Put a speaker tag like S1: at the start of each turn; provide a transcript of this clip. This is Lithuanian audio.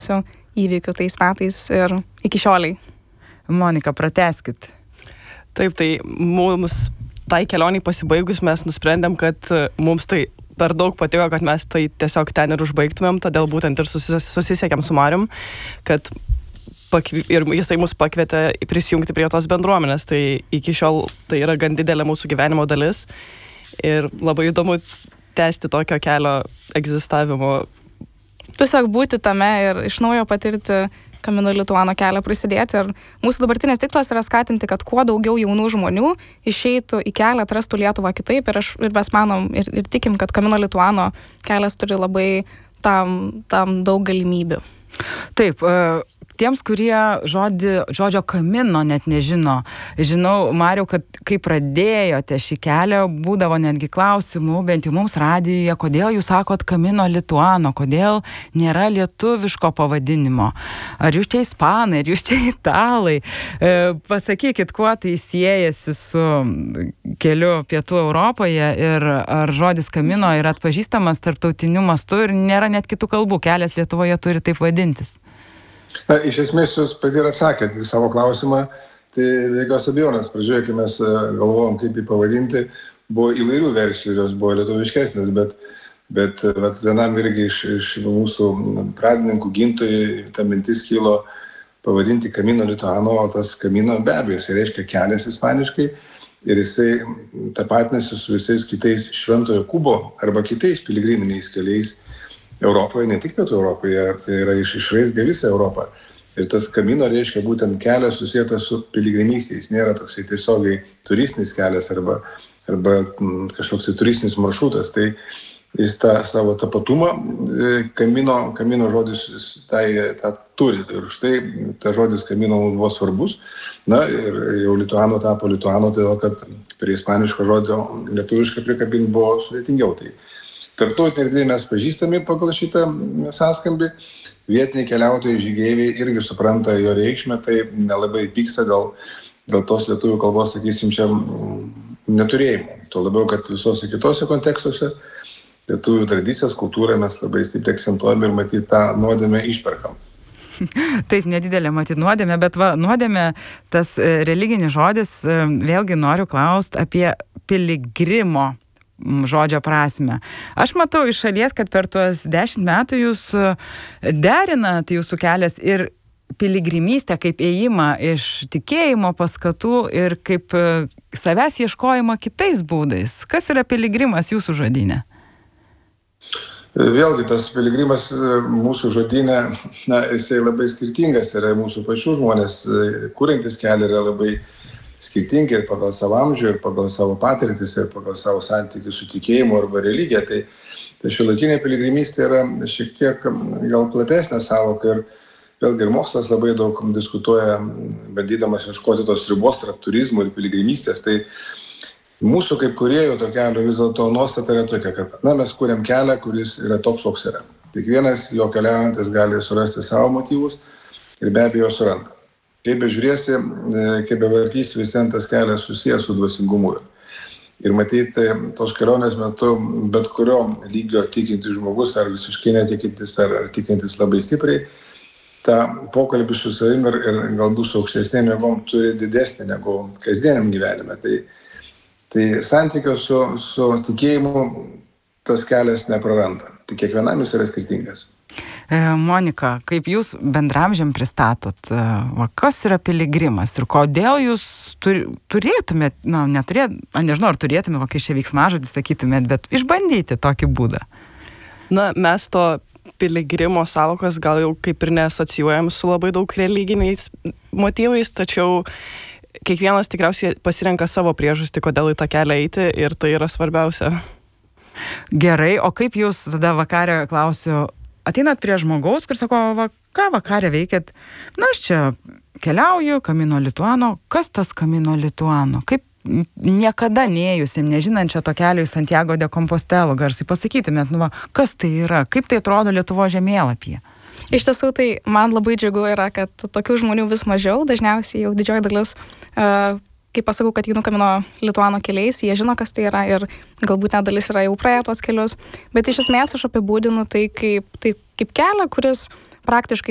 S1: įvykių tais metais ir iki šioliai.
S2: Monika, pratęskit.
S3: Taip, tai mums tai kelioniai pasibaigus mes nusprendėm, kad mums tai per daug patiko, kad mes tai tiesiog ten ir užbaigtumėm, todėl būtent ir susisiekėm su Marium, kad ir jisai mus pakvietė prisijungti prie tos bendruomenės, tai iki šiol tai yra gan didelė mūsų gyvenimo dalis ir labai įdomu tęsti tokio kelio egzistavimo.
S1: Tiesiog būti tame ir iš naujo patirti Camino Lituano kelią, prisidėti. Ir mūsų dabartinis tikslas yra skatinti, kad kuo daugiau jaunų žmonių išeitų į kelią, atrastų Lietuvą kitaip. Ir mes manom ir tikim, kad Camino Lituano kelias turi labai tam daug galimybių.
S2: Taip, tiems, kurie žodžio Camino net nežino. Žinau, Mariau, kad kai pradėjote šį kelią, būdavo netgi klausimų, bent jau mums radijuje, kodėl jūs sakot Camino Lituano, kodėl nėra lietuviško pavadinimo. Ar jūs čia ispanai, ar jūs čia italai? Pasakykit, kuo tai siejasi su keliu Pietų Europoje ir ar žodis Camino yra atpažįstamas tarptautiniu mastu ir nėra net kitų kalbų. Kelias Lietuvoje turi taip vadintis.
S4: Iš esmės jūs pati ir atsakėte į savo klausimą, tai be jokios abejonės, pradžioje, kai mes galvojom, kaip jį pavadinti, buvo įvairių versijų, jos buvo lietuviškesnės, bet vienam irgi iš mūsų pradininkų gintojų ta mintis kilo pavadinti Camino Lituano, o tas Camino be abejo, jisai reiškia kelias ispaniškai ir jisai tapatinasi su visais kitais Šventojo Kubo arba kitais piligriminiais keliais Europoje, ne tik Pietų Europoje, tai yra išraizgę visą Europą. Ir tas Camino reiškia būtent kelias susietas su piligrimystės. Jis nėra toksai tiesiogiai turistinis kelias arba kažkoks turistinis maršrutas. Tai jis tą savo tapatumą, Camino žodis tą turi. Ir štai tas žodis Camino buvo svarbus. Na ir jau Lituano tapo Lituano, todėl kad prie ispaniško žodžio lietuviškai prikabinti buvo sudėtingiau. Tai tarptautinė erdvė mes pažįstami pagal šitą sąskambį, vietiniai keliautojai, žygeiviai irgi supranta jo reikšmę, tai nelabai pyksta dėl tos lietuvių kalbos, sakysim, čia neturėjimo. Tuo labiau, kad visose kitose kontekstuose lietuvių tradicijas, kultūrą mes labai stipriai akcentuojame ir matyt tą nuodėmę išperkam.
S2: Taip, nedidelė matyt nuodėmė, bet nuodėmė, tas religinis žodis, vėlgi noriu klausti apie piligrimo žodžio prasme. Aš matau iš šalies, kad per tuos 10 metų jūs derinat jūsų kelias ir piligrimystę kaip ėjimą iš tikėjimo paskatų ir kaip savęs ieškojimą kitais būdais. Kas yra piligrimas jūsų žodyne?
S4: Vėlgi, tas piligrimas mūsų žodyne, jisai labai skirtingas yra, mūsų pačių žmonės, kuriantis kelią yra labai skirtingi ir pagal savo amžių, ir pagal savo patirtis, ir pagal savo santykių su tikėjimu arba religija. Tai šiuolaikinė piligrimystė yra šiek tiek gal platesnė savoka ir vėlgi ir mokslas labai daug diskutuoja, bandydamas ieškoti tos ribos tarp turizmo ir piligrimystės. Tai mūsų kaip kūrėjų to kelio vis dėlto nuostata yra tokia, kad mes kuriam kelią, kuris yra toks, koks yra. Kiekvienas jo keliaujantis gali surasti savo motyvus ir be abejo suranda. Kaip bežiūrėsi, kaip bevartysi, vis tas kelias susijęs su dvasingumu. Ir matyti tos kelionės metu bet kurio lygio tikintis žmogus, ar visiškai netikintis, ar tikintis labai stipriai, tą pokalbį su savim ir galbūt su aukštesnėm jėgom turi didesnį negu kasdieniam gyvenime. Tai santykio su tikėjimu tas kelias nepraranda. Tai kiekvienam jis yra skirtingas.
S2: Monika, kaip jūs bendramžiam pristatot, kas yra piligrimas ir kodėl jūs turėtumėt, nežinau, ar turėtumėt, kokiais čia veiksmažodis sakytumėt, bet išbandyti tokį būdą?
S3: Mes to piligrimo sąvokos gal jau kaip ir neasocijuojam su labai daug religiniais motyvais, tačiau kiekvienas tikriausiai pasirenka savo priežastį, kodėl į tą kelią eiti ir tai yra svarbiausia.
S2: Gerai, o kaip jūs tada vakarę klausiu, ateinat prie žmogaus, kur sako, ką vakarę veikėt? Aš čia keliauju, Camino Lituano. Kas tas Camino Lituano? Kaip niekada neėjusim, nežinančio to kelio į Santiago de Compostelo garsai pasakytumėt, kas tai yra? Kaip tai atrodo Lietuvos žemėlapyje?
S1: Iš tiesų, tai man labai džiugu yra, kad tokių žmonių vis mažiau, dažniausiai jau didžioji dalis, kai pasakau, kad einu Camino Lituano keliais, jie žino, kas tai yra ir galbūt net dalis yra jau praėję tuos kelius, bet iš esmės aš apibūdinu tai kaip kelią, kuris praktiškai